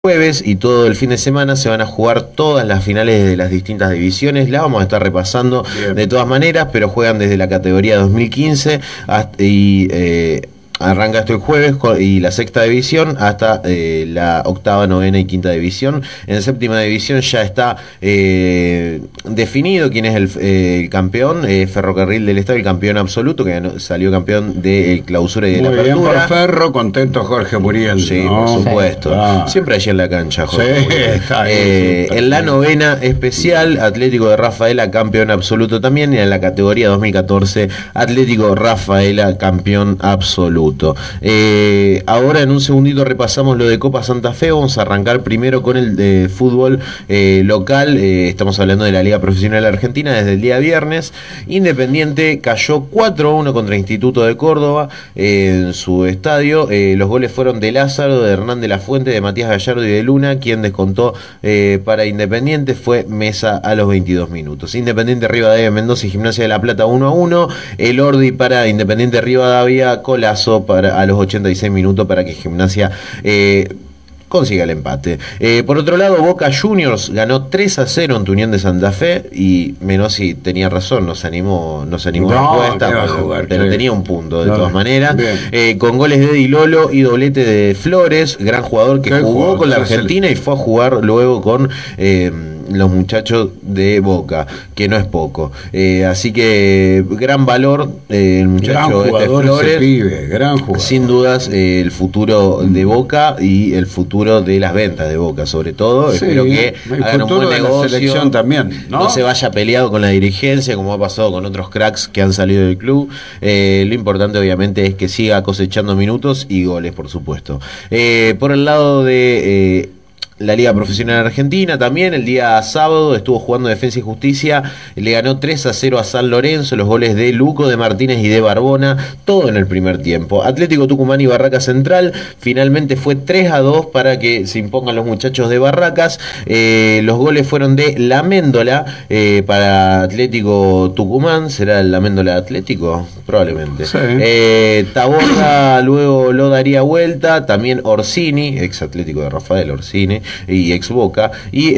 Jueves y todo el fin de semana se van a jugar todas las finales de las distintas divisiones. Las vamos a estar repasando de todas maneras, pero juegan desde la categoría 2015 arranca esto el jueves y la sexta división hasta la octava, novena y quinta división. En séptima división ya está definido quién es el campeón. Ferrocarril del Estado, el campeón absoluto, que salió campeón de clausura y de la apertura. Muy bien por Ferro, contento Jorge Muriel. Sí, ¿no? por supuesto. Siempre allí en la cancha, Jorge. Sí, está ahí, en la novena especial, Atlético de Rafaela, campeón absoluto también. Y en la categoría 2014, Atlético Rafaela, campeón absoluto. Ahora en un segundito repasamos lo de Copa Santa Fe. Vamos a arrancar primero con el de fútbol local. Estamos hablando de la Liga Profesional Argentina desde el día viernes. Independiente cayó 4-1 contra Instituto de Córdoba en su estadio. Los goles fueron de Lázaro, de Hernán de la Fuente, de Matías Gallardo y de Luna. Quien descontó para Independiente fue Mesa a los 22 minutos. Independiente Rivadavia, Mendoza y Gimnasia de la Plata 1-1. El Ordi para Independiente Rivadavia, Colazo a los 86 minutos para que Gimnasia consiga el empate. Por otro lado, Boca Juniors ganó 3-0 ante Unión de Santa Fe y Menossi tenía razón, nos animó la apuesta, pero tenía un punto de todas maneras. Con goles de Di Lolo y doblete de Flores, gran jugador que jugó con la Argentina y fue a jugar luego con los muchachos de Boca, que no es poco. Así que gran valor el muchacho gran Flores, pibe, gran jugador. Sin dudas el futuro de Boca y el futuro de las ventas de Boca, sobre todo. Sí, espero que hagan un buen negocio, la selección también, ¿no? No se vaya peleado con la dirigencia como ha pasado con otros cracks que han salido del club. Lo importante obviamente es que siga cosechando minutos y goles, por supuesto. Por el lado de la Liga Profesional Argentina también, el día sábado estuvo jugando Defensa y Justicia, le ganó 3-0 a San Lorenzo, los goles de Luco, de Martínez y de Barbona, todo en el primer tiempo. Atlético Tucumán y Barracas Central, finalmente fue 3-2 para que se impongan los muchachos de Barracas. Los goles fueron de Laméndola para Atlético Tucumán, ¿será el Laméndola Atlético? Probablemente. Sí. Taborda luego lo daría vuelta, también Orsini, ex Atlético de Rafael Orsini, y ex Boca, y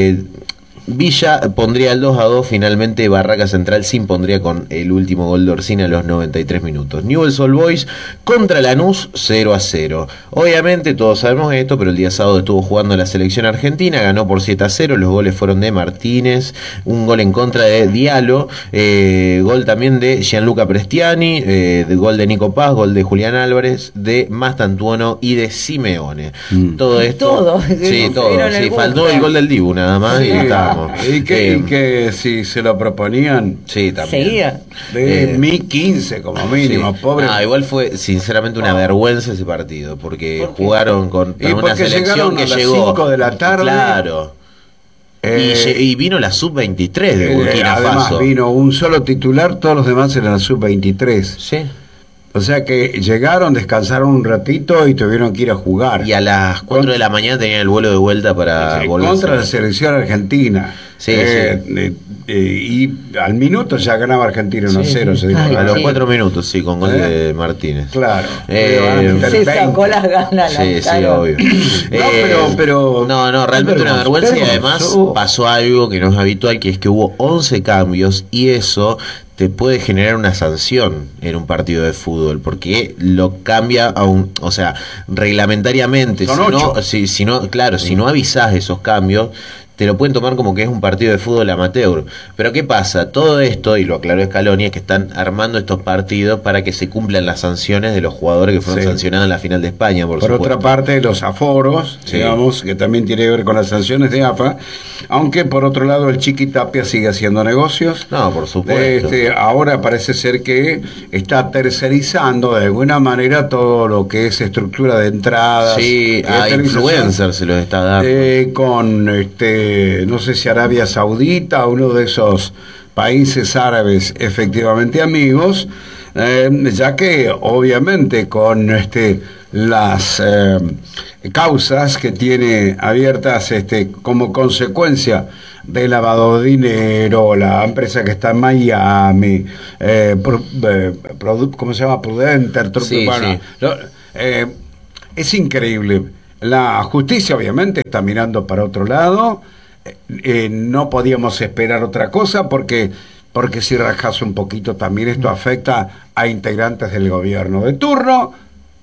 Villa pondría el 2-2, finalmente Barraca Central se impondría con el último gol de Orsini a los 93 minutos. Newell's Old Boys contra Lanús 0-0. Obviamente todos sabemos esto, pero el día sábado estuvo jugando la selección argentina, ganó por 7-0, los goles fueron de Martínez, un gol en contra de Diallo, gol también de Gianluca Prestiani, gol de Nico Paz, gol de Julián Álvarez, de Mastantuono y de Simeone. Todo esto. Todo. Sí, todo. Sí, faltó el gol del Dibu nada más, sí, y está. Y que si se lo proponían, sí, también. Seguía. De 1015 como mínimo, sí. pobre. Igual fue sinceramente una vergüenza ese partido, porque jugaron con una selección que llegó 5 de la tarde. Claro. Y vino la sub-23 de Burkina además Faso. Vino un solo titular, todos los demás eran la sub-23. Sí. O sea que llegaron, descansaron un ratito y tuvieron que ir a jugar. Y a las 4 de la mañana tenían el vuelo de vuelta para volver. Contra la selección argentina. Sí, y al minuto ya ganaba Argentina 1-0. Sí. A los 4 minutos, sí, con gol de Martínez. Claro. Se sacó las ganas. Sí, obvio. pero no, realmente una vergüenza. Y además pasó algo que no es habitual, que es que hubo 11 cambios y eso te puede generar una sanción en un partido de fútbol, porque lo cambia o sea, reglamentariamente, si no avisás esos cambios, te lo pueden tomar como que es un partido de fútbol amateur. Pero ¿qué pasa? Todo esto, y lo aclaró Scaloni, es que están armando estos partidos para que se cumplan las sanciones de los jugadores que fueron sancionados en la final de España, por supuesto. Otra parte, los aforos, digamos, que también tiene que ver con las sanciones de AFA, aunque por otro lado el Chiqui Tapia sigue haciendo negocios. No, por supuesto. Ahora parece ser que está tercerizando de alguna manera todo lo que es estructura de entradas. Sí, a influencers se los está dando. Con no sé si Arabia Saudita, uno de esos países árabes efectivamente amigos, ya que obviamente con las causas que tiene abiertas como consecuencia de lavado de dinero, la empresa que está en Miami, ¿cómo se llama? Prudente, sí. es increíble. La justicia obviamente está mirando para otro lado. No podíamos esperar otra cosa porque si rajas un poquito también esto afecta a integrantes del gobierno de turno.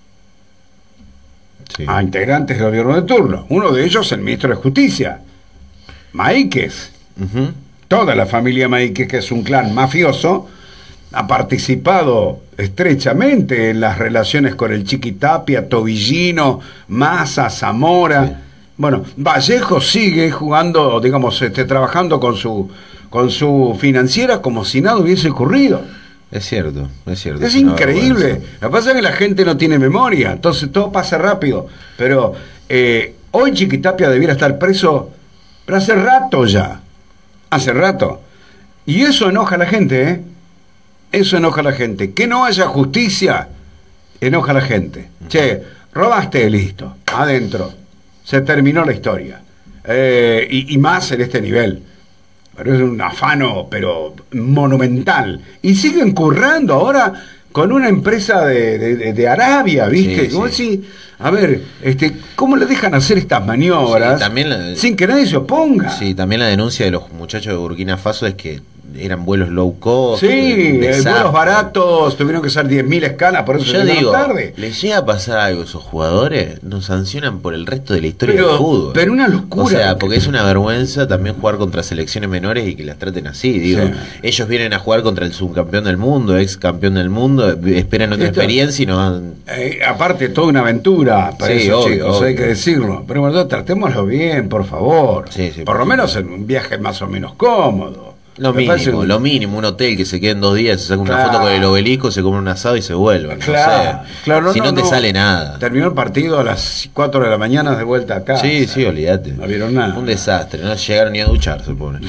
Sí. A integrantes del gobierno de turno. Uno de ellos, el ministro de Justicia, Maíquez. Toda la familia Maíquez, que es un clan mafioso, ha participado estrechamente en las relaciones con el Chiquitapia, Tobillino, Massa, Zamora. Sí. Bueno, Vallejo sigue jugando, digamos, trabajando con su financiera como si nada hubiese ocurrido. Es cierto, es cierto. Es increíble. Lo que pasa es que la gente no tiene memoria, entonces todo pasa rápido. Pero hoy Chiquitapia debiera estar preso, pero hace rato ya. Hace rato. Y eso enoja a la gente, ¿eh? Eso enoja a la gente. Que no haya justicia, enoja a la gente. Che, robaste, listo, adentro. Se terminó la historia. Y más en este nivel. Pero es un afano, pero monumental. Y siguen currando ahora con una empresa de Arabia, ¿viste? Sí, sí. A ver, ¿cómo le dejan hacer estas maniobras sin que nadie se oponga? Sí, también la denuncia de los muchachos de Burkina Faso es que eran vuelos low cost. Sí, vuelos baratos, tuvieron que usar 10.000 escalas, por eso yo digo, tarde. ¿Les llega a pasar algo a esos jugadores? Nos sancionan por el resto de la historia del fútbol. Pero una locura. O sea, porque es una vergüenza también jugar contra selecciones menores y que las traten así. Digo, ellos vienen a jugar contra el subcampeón del mundo, ex campeón del mundo, esperan otra experiencia y no. Aparte, toda una aventura para esos chicos, hay que decirlo. Pero bueno, tratémoslo bien, por favor. Por lo menos en un viaje más o menos cómodo. Lo mínimo, un hotel que se quede en 2 días, se saca una foto con el obelisco, se come un asado y se vuelve. Claro, si no te sale nada. Terminó el partido a las 4 de la mañana de vuelta acá. Sí, olvídate. No vieron nada. Un desastre, no llegaron ni a ducharse, pobre.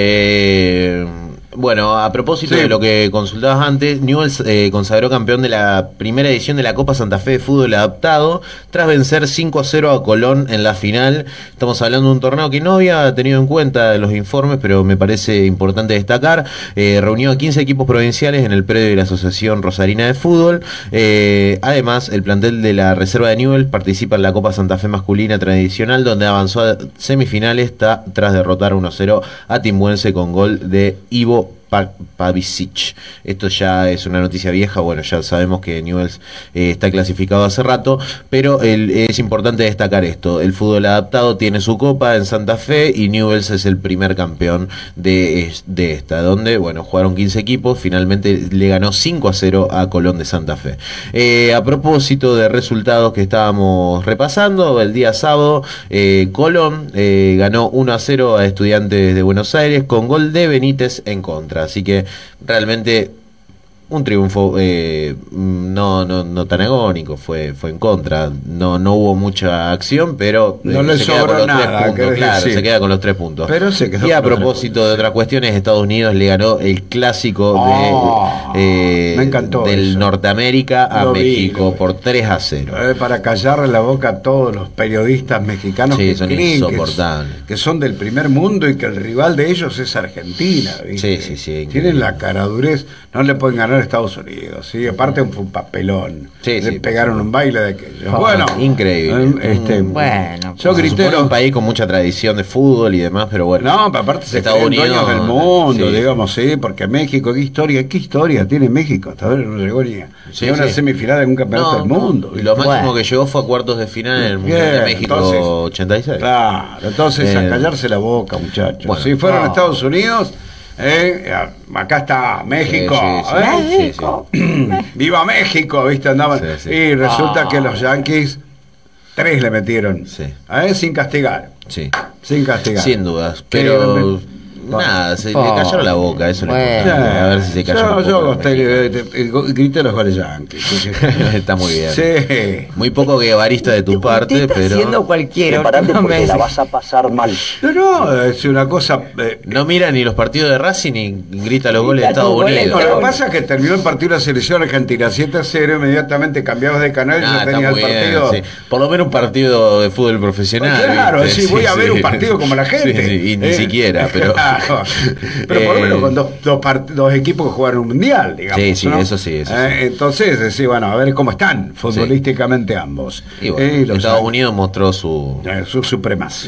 Bueno, a propósito de lo que consultabas antes, Newell's consagró campeón de la primera edición de la Copa Santa Fe de Fútbol Adaptado tras vencer 5-0 a Colón en la final. Estamos hablando de un torneo que no había tenido en cuenta en los informes, pero me parece importante destacar. Reunió a 15 equipos provinciales en el predio de la Asociación Rosarina de Fútbol. Además, el plantel de la Reserva de Newell's participa en la Copa Santa Fe masculina tradicional, donde avanzó a semifinales tras derrotar 1-0 a Timbuense con gol de Ivo Pavicic. Esto ya es una noticia vieja, bueno, ya sabemos que Newell's está clasificado hace rato, pero es importante destacar esto: el fútbol adaptado tiene su copa en Santa Fe y Newell's es el primer campeón de esta, donde, bueno, jugaron 15 equipos, finalmente le ganó 5-0 a Colón de Santa Fe. A propósito de resultados que estábamos repasando, el día sábado, Colón ganó 1-0 a Estudiantes de Buenos Aires con gol de Benítez en contra. Así que realmente un triunfo no tan agónico, fue en contra, no hubo mucha acción, pero no le sobró nada, se queda con los 3 puntos. Pero se quedó. Y a propósito de otras cuestiones, Estados Unidos le ganó el clásico me encantó del eso. Norteamérica a México por 3-0. Para callarle la boca a todos los periodistas mexicanos que son creen insoportables, que son del primer mundo y que el rival de ellos es Argentina, ¿viste? Sí, tienen la caradurez, no le pueden ganar a Estados Unidos, ¿sí? Aparte fue un papelón, le pegaron un baile de aquellos. Bueno, increíble. Bueno, yo grité un país con mucha tradición de fútbol y demás, pero bueno. No, aparte se Estados Unidos dueños del mundo, digamos, porque México, ¿qué historia tiene México? Hasta ahora no llegó ni a una semifinal de un campeonato del mundo. Y lo máximo que llegó fue a cuartos de final en el Mundial de México 86. Claro, entonces a callarse la boca, muchachos. Bueno, si fueron a Estados Unidos, acá está México. México. ¡Viva México! ¿Viste? Andaban. Y resulta que los Yankees 3 le metieron. Sin castigar. Sin castigar. Sin dudas. Pero nada, se le callaron la boca, eso le importa. A ver si se cayó. Yo grité los goles Yankees. Está muy bien. Muy poco guevarista de tu parte, pero. Haciendo cualquiera, porque la vas a pasar mal. No, es una cosa. No mira ni los partidos de Racing ni grita los goles de Estados Unidos. No, lo que pasa es que terminó el partido de la selección argentina 7-0, inmediatamente cambiabas de canal y ya tenías el partido. Por lo menos un partido de fútbol profesional. Claro, voy a ver un partido como la gente. Y ni siquiera, pero. Claro. Pero por lo menos con dos equipos que jugaron un mundial, digamos. Sí, sí, ¿no? eso sí. Entonces, decir, bueno, a ver cómo están futbolísticamente ambos. Y bueno, Los Estados Unidos mostró su su supremacía.